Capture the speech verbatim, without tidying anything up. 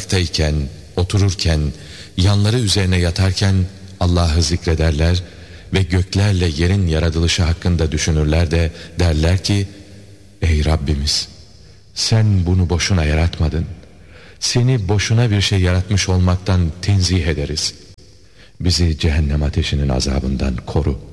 ayaktayken, otururken, yanları üzerine yatarken Allah'ı zikrederler ve göklerle yerin yaratılışı hakkında düşünürler de derler ki, ey Rabbimiz, sen bunu boşuna yaratmadın. Seni boşuna bir şey yaratmış olmaktan tenzih ederiz. Bizi cehennem ateşinin azabından koru.